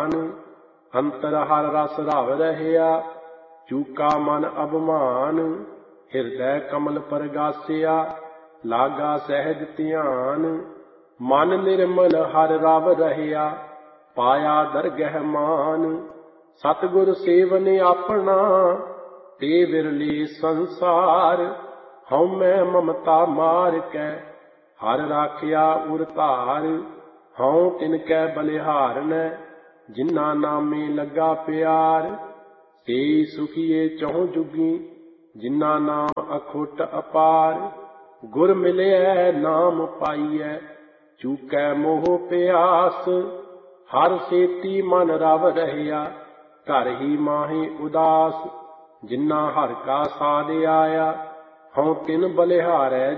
ਧਿਆਨ। ਅੰਤਰ ਹਰ ਰਸ ਰਵ ਰਹਿਆ, ਚੂਕਾ ਮਨ ਅਭਮਾਨ। ਹਿਰਦੈ ਕਮਲ ਪਰਗਾਸਿਆ, ਲਾਗਾ ਸਹਿਜ ਧਿਆਨ। ਮਨ ਨਿਰਮਲ ਹਰ ਰਵ ਰਹਿਆ, ਪਾਇਆ ਦਰਗਹਿ ਮਾਨ। ਸਤਿਗੁਰ ਸੇਵਨ ਆਪਣਾ, ਤੇ ਵਿਰਲੇ ਸੰਸਾਰ। ਹਉਮੈ ਮਮਤਾ ਮਾਰ ਕੈ, ਹਰ ਰਾਖਿਆ ਉਰ ਧਾਰ। ਹਉ ਤਿਨ ਕੈ ਬਲਿਹਾਰਨੈ, ਜਿਨ੍ਹਾਂ ਨਾਮੇ ਲੱਗਾ ਪਿਆਰ। ਤੇ ਸੁਖੀਏ ਚਹੁ ਜੁਗੀ, ਜਿਨ੍ਹਾਂ ਨਾਮ ਅਖੁੱਟ ਅਪਾਰ। ਗੁਰ ਮਿਲਿਐ ਨਾਮ ਪਾਈਐ, ਚੂਕੈ ਮੋਹ ਪਿਆਸ। ਹਰ ਸੇਤੀ ਮਨ ਰਵ ਰਹਿਆ, ਘਰ ਹੀ ਮਾਹੀ ਉਦਾਸ। ਜਿਨ੍ਹਾਂ ਹਰਿ ਕਾ ਸਾਧ ਆਇਆ, ਹਉ ਤਿਨ ਬਲਿਹਾਰੈ